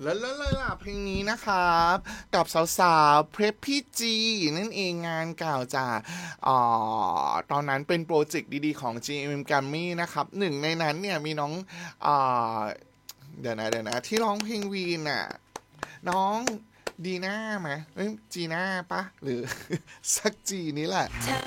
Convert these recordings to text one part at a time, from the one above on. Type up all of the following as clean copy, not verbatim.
แล้วเลยล่ะเพลงนี้นะครับกับสาวๆเพร p พี่จีนั่นเองงานเก่าจากตอนนั้นเป็นโปรเจกต์ดีๆของ GMM Grammy นะครับหนึ่งในนั้นเนี่ยมีน้องอ่าเดี๋ยวนะที่ร้องเพลงวีนน่ะน้องดีน่าไหมจีน่าปะหรือสักจีนี่แหละ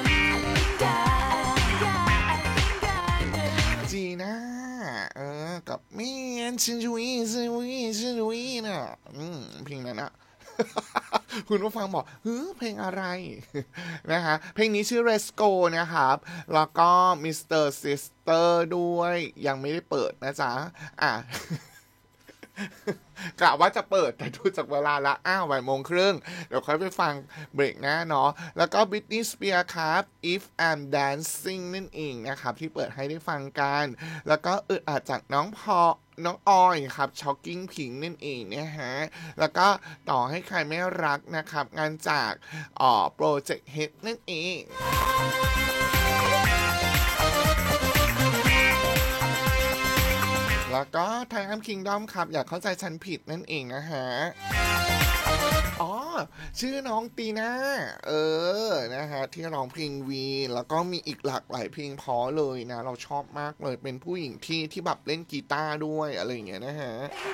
จีน่ากับเมียนชินจุยน่ะเพลงนั้นอะคุณผู้ฟังบอกเพลงอะไรนะฮะเพลงนี้ชื่อ Let's Go นะครับแล้วก็ Mr. Sister ด้วยยังไม่ได้เปิดนะจ๊ะอ่ะกะว่าจะเปิดแต่ดูจากเวลาละ13:30เดี๋ยวค่อยไปฟังเบรกหน้าเนาะแล้วก็ Britney Spears ครับ If I'm Dancing นั่นเองนะครับที่เปิดให้ได้ฟังกันแล้วก็อาจจากน้องออยครับ Shocking Pink นั่นเองนะฮะแล้วก็ต่อให้ใครไม่รักนะครับงานจากProject Head นั่นเองแล้วก็ Time Kingdom ครับอย่าเข้าใจฉันผิดนั่นเองนะฮะอ๋อชื่อน้องตีน่านะฮะที่ร้องเพลงวีแล้วก็มีอีกหลากหลายเพลงเพราะเลยนะเราชอบมากเลยเป็นผู้หญิงที่แบบเล่นกีตาร์ด้วยอะไรอย่างเงี้ยนะฮะ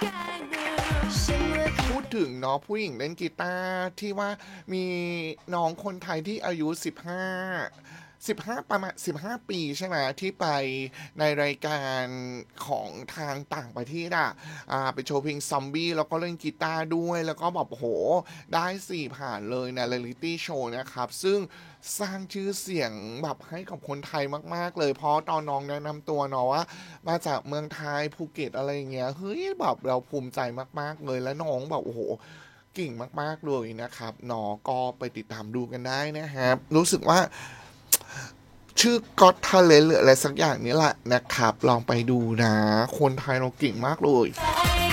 พูดถึงเนาะผู้หญิงเล่นกีตาร์ที่ว่ามีน้องคนไทยที่อายุ15ประมาณ15ปีใช่ไหมที่ไปในรายการของทางต่างประเทศไปโชว์เพลงซอมบี้แล้วก็เล่นกีตาร์ด้วยแล้วก็แบบโหได้ผ่านเลยในเรียลลิตี้โชว์นะครับซึ่งสร้างชื่อเสียงแบบให้กับคนไทยมากๆเลยเพราะตอนน้องแนะนำตัวเนาะว่ามาจากเมืองไทยภูเก็ตอะไรอย่างเงี้ยเฮ้ยแบบเราภูมิใจมากๆเลยและน้องแบบโอ้โหเก่งมากๆเลยนะครับน้องก็ไปติดตามดูกันได้นะครับรู้สึกว่าชื่อ Got Talent หรืออะไรสักอย่างนี้แหละนะครับลองไปดูนะคนไทยเราเก่งมากเลย